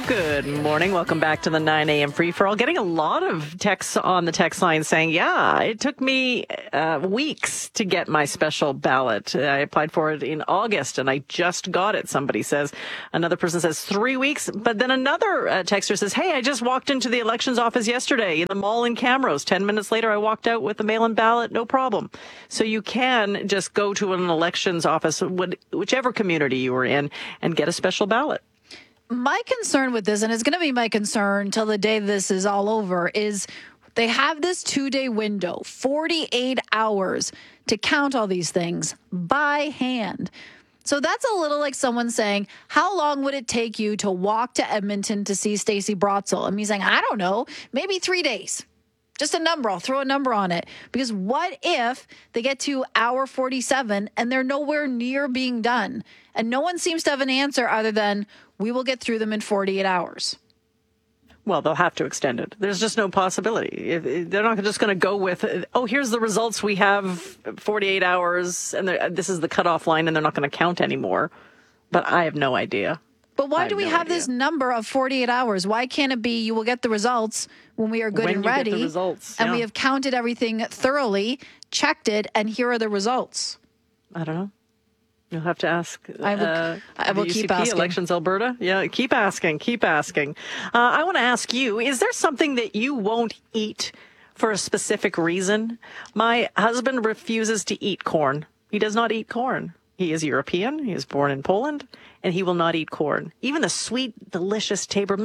Good morning. Welcome back to the 9 a.m. Free for All. Getting a lot of texts on the text line saying, yeah, it took me weeks to get my special ballot. I applied for it in August and I just got it, somebody says. Another person says 3 weeks. But then another texter says, hey, I just walked into the elections office yesterday in the mall in Camrose. 10 minutes later, I walked out with a mail-in ballot. No problem. So you can just go to an elections office, whichever community you were in, and get a special ballot. My concern with this, and it's going to be my concern till the day this is all over, is they have this 2-day window, 48 hours to count all these things by hand. So that's a little like someone saying, how long would it take you to walk to Edmonton to see Stacey Brotzel? And me saying, I don't know, maybe 3 days. Just a number. I'll throw a number on it. Because what if they get to hour 47 and they're nowhere near being done? And no one seems to have an answer other than, we will get through them in 48 hours. Well, they'll have to extend it. There's just no possibility. They're not just going to go with, oh, here's the results. We have 48 hours, and this is the cutoff line, and they're not going to count anymore. But I have no idea. But why do we have this number of 48 hours? Why can't it be you will get the results when we are good and ready, get the results, and we have counted everything thoroughly, checked it, and here are the results? I don't know. You'll have to ask. I will keep asking. Elections Alberta. Yeah, keep asking. Keep asking. I want to ask you, is there something that you won't eat for a specific reason? My husband refuses to eat corn. He does not eat corn. He is European. He was born in Poland, and he will not eat corn. Even the sweet, delicious Tabor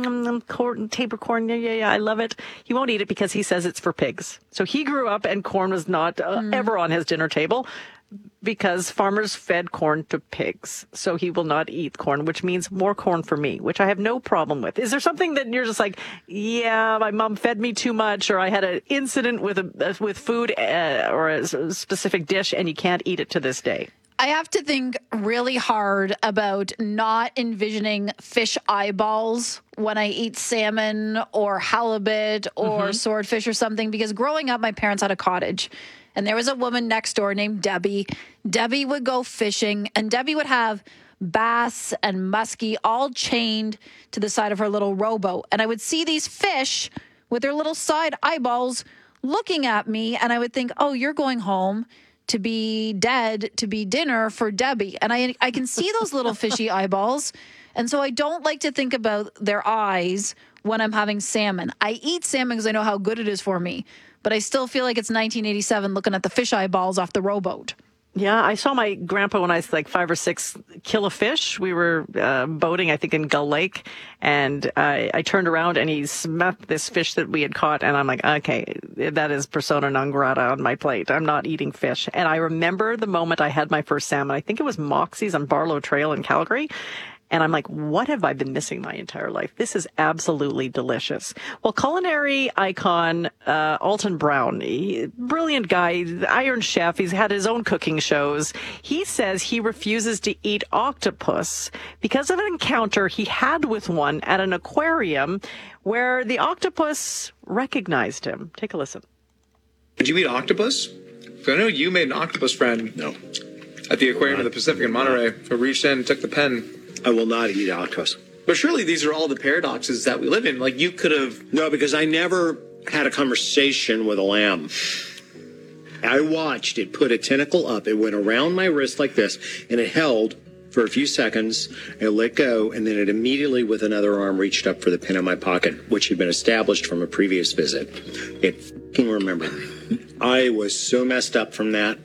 corn, yeah, I love it. He won't eat it because he says it's for pigs. So he grew up, and corn was not ever on his dinner table, because farmers fed corn to pigs. So he will not eat corn, which means more corn for me, which I have no problem with. Is there something that you're just like, yeah, my mom fed me too much, or I had an incident with food or a specific dish, and you can't eat it to this day? I have to think really hard about not envisioning fish eyeballs when I eat salmon or halibut or swordfish or something, because growing up, my parents had a cottage. And there was a woman next door named Debbie. Debbie would go fishing, and Debbie would have bass and muskie all chained to the side of her little rowboat. And I would see these fish with their little side eyeballs looking at me, and I would think, oh, you're going home to be dead, to be dinner for Debbie. And I can see those little fishy eyeballs. And so I don't like to think about their eyes when I'm having salmon. I eat salmon because I know how good it is for me. But I still feel like it's 1987 looking at the fish eyeballs off the rowboat. Yeah, I saw my grandpa when I was like 5 or 6 kill a fish. We were boating, I think, in Gull Lake, and I turned around and he smacked this fish that we had caught, and I'm like, okay, that is persona non grata on my plate. I'm not eating fish. And I remember the moment I had my first salmon. I think it was Moxie's on Barlow Trail in Calgary. And I'm like, what have I been missing my entire life? This is absolutely delicious. Well, culinary icon Alton Brown, brilliant guy, Iron Chef. He's had his own cooking shows. He says he refuses to eat octopus because of an encounter he had with one at an aquarium where the octopus recognized him. Take a listen. Would you eat octopus? I know you made an octopus friend. No. At the aquarium of the Pacific in Monterey, who reached in and took the pen. I will not eat octopus. But surely these are all the paradoxes that we live in. Like, you could have... No, because I never had a conversation with a lamb. I watched it put a tentacle up. It went around my wrist like this, and it held for a few seconds. It let go, and then it immediately, with another arm, reached up for the pin in my pocket, which had been established from a previous visit. It f***ing remembered me. I was so messed up from that.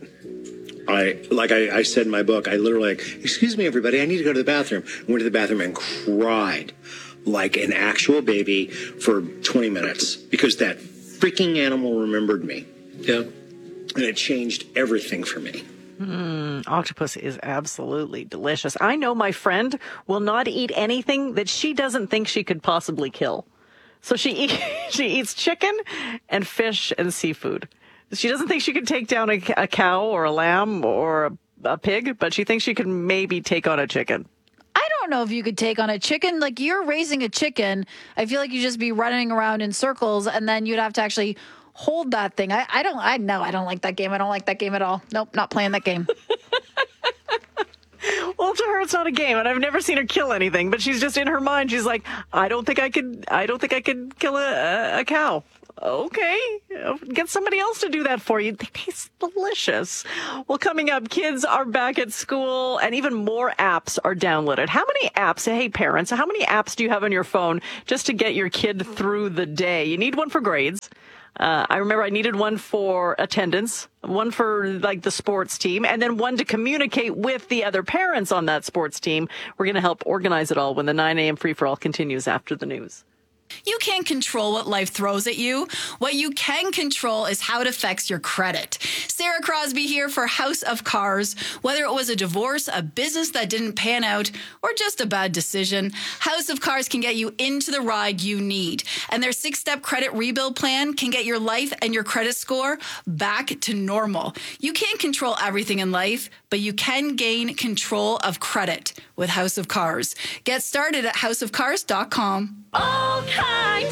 I said in my book, I literally excuse me, everybody, I need to go to the bathroom. I went to the bathroom and cried like an actual baby for 20 minutes because that freaking animal remembered me. Yeah. And it changed everything for me. Octopus is absolutely delicious. I know my friend will not eat anything that she doesn't think she could possibly kill. So she eats chicken and fish and seafood. She doesn't think she could take down a cow or a lamb or a pig, but she thinks she could maybe take on a chicken. I don't know if you could take on a chicken. Like, you're raising a chicken. I feel like you'd just be running around in circles, and then you'd have to actually hold that thing. I don't like that game. I don't like that game at all. Nope, not playing that game. Well, Well, to her, it's not a game, and I've never seen her kill anything. But she's just in her mind. She's like, I don't think I could kill a cow. Okay, get somebody else to do that for you. They taste delicious. Well, coming up, kids are back at school and even more apps are downloaded. How many apps, hey parents, how many apps do you have on your phone just to get your kid through the day? You need one for grades. I remember I needed one for attendance, one for like the sports team, and then one to communicate with the other parents on that sports team. We're going to help organize it all when the 9 a.m. free-for-all continues after the news. You can't control what life throws at you. What you can control is how it affects your credit. Sarah Crosby here for House of Cars. Whether it was a divorce, a business that didn't pan out, or just a bad decision, House of Cars can get you into the ride you need. And their 6-step credit rebuild plan can get your life and your credit score back to normal. You can't control everything in life, but you can gain control of credit with House of Cars. Get started at houseofcars.com. All Kind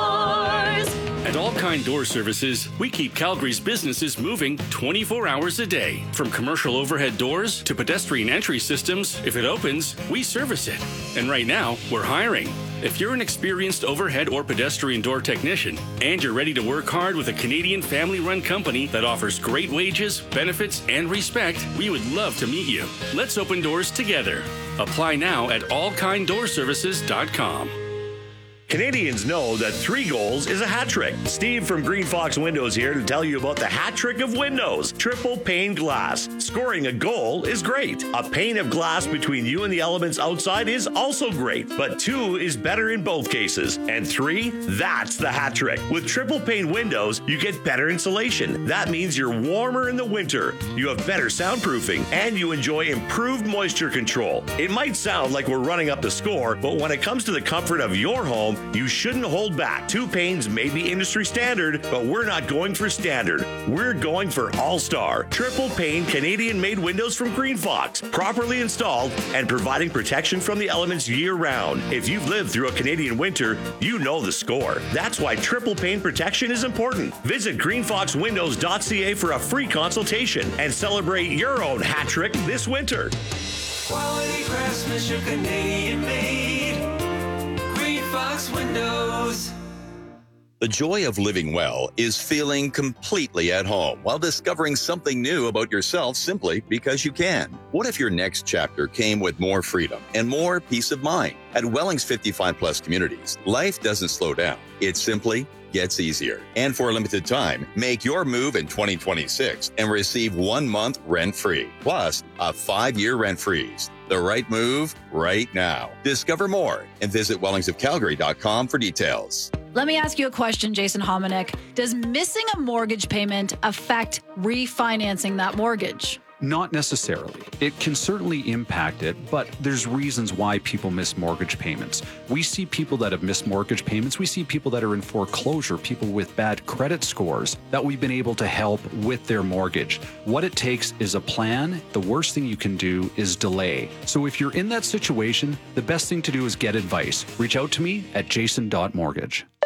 Doors. At All Kind Door Services, we keep Calgary's businesses moving 24 hours a day. From commercial overhead doors to pedestrian entry systems, if it opens, we service it. And right now, we're hiring. If you're an experienced overhead or pedestrian door technician and you're ready to work hard with a Canadian family-run company that offers great wages, benefits, and respect, we would love to meet you. Let's open doors together. Apply now at allkinddoorservices.com. Canadians know that 3 goals is a hat trick. Steve from Green Fox Windows here to tell you about the hat trick of windows. Triple pane glass. Scoring a goal is great. A pane of glass between you and the elements outside is also great, but 2 is better in both cases. And 3, that's the hat trick. With triple pane windows, you get better insulation. That means you're warmer in the winter, you have better soundproofing, and you enjoy improved moisture control. It might sound like we're running up the score, but when it comes to the comfort of your home, you shouldn't hold back. 2 panes may be industry standard, but we're not going for standard. We're going for all-star. Triple pane Canadian-made windows from Green Fox, properly installed and providing protection from the elements year-round. If you've lived through a Canadian winter, you know the score. That's why triple pane protection is important. Visit greenfoxwindows.ca for a free consultation and celebrate your own hat trick this winter. Quality craftsmanship, Canadian-made. Fox Windows. The joy of living well is feeling completely at home while discovering something new about yourself simply because you can. What if your next chapter came with more freedom and more peace of mind? At Welling's 55+ communities, life doesn't slow down. It simply gets easier. And for a limited time, make your move in 2026 and receive 1 month rent-free, plus a 5-year rent freeze. The right move right now. Discover more and visit wellingsofcalgary.com for details. Let me ask you a question, Jason Hominick. Does missing a mortgage payment affect refinancing that mortgage? Not necessarily. It can certainly impact it, but there's reasons why people miss mortgage payments. We see people that have missed mortgage payments. We see people that are in foreclosure, people with bad credit scores that we've been able to help with their mortgage. What it takes is a plan. The worst thing you can do is delay. So if you're in that situation, the best thing to do is get advice. Reach out to me at jason.mortgage.